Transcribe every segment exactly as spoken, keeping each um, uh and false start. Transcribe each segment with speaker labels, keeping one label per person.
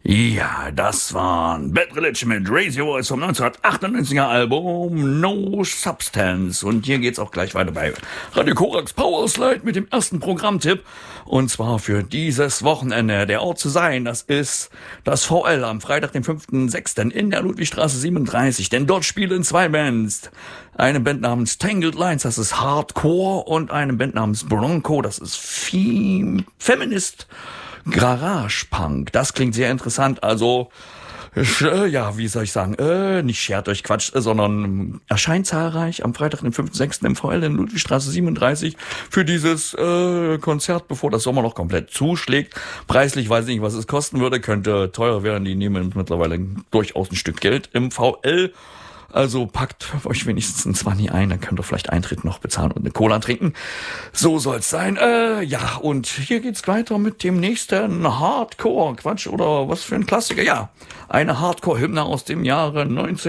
Speaker 1: Ja, das waren Bad Religion mit Raise Your Voice vom neunzehnhundertachtundneunziger Album No Substance. Und hier geht's auch gleich weiter bei Radio Korax Power Slide mit dem ersten Programmtipp. Und zwar für dieses Wochenende. Der Ort zu sein, das ist das V L am Freitag, den fünften sechsten in der Ludwigstraße siebenunddreißig. Denn dort spielen zwei Bands. Eine Band namens Tangled Lines, das ist Hardcore. Und eine Band namens Bronco, das ist Fem- Feminist Garage Punk. Das klingt sehr interessant. Also, äh, ja, wie soll ich sagen, äh, nicht schert euch Quatsch, äh, sondern erscheint zahlreich am Freitag, den fünften sechsten im V L in Ludwigstraße siebenunddreißig für dieses äh, Konzert, bevor das Sommer noch komplett zuschlägt. Preislich weiß ich nicht, was es kosten würde. Könnte teurer werden. Die nehmen mittlerweile durchaus ein Stück Geld im V L. Also packt euch wenigstens ein zwanzig ein, dann könnt ihr vielleicht Eintritt noch bezahlen und eine Cola trinken. So soll's sein. Äh, ja, und hier geht's weiter mit dem nächsten Hardcore. Quatsch, oder was für ein Klassiker. Ja, eine Hardcore-Hymne aus dem Jahre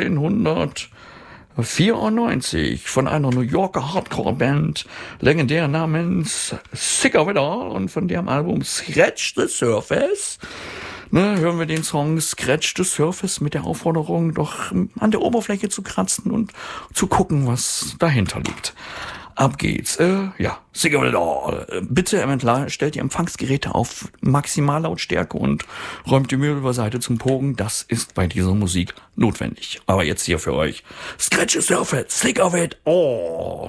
Speaker 1: neunzehnhundertvierundneunzig von einer New Yorker Hardcore-Band, legendär namens Sicker With All und von deren Album Scratch the Surface. Ne, hören wir den Song Scratch the Surface mit der Aufforderung, doch an der Oberfläche zu kratzen und zu gucken, was dahinter liegt. Ab geht's. Äh, ja, Sicker With All. Bitte eventuell stellt die Empfangsgeräte auf Maximallautstärke und räumt die Möbel beiseite zum Pogen. Das ist bei dieser Musik notwendig. Aber jetzt hier für euch Scratch the Surface, Sicker With All.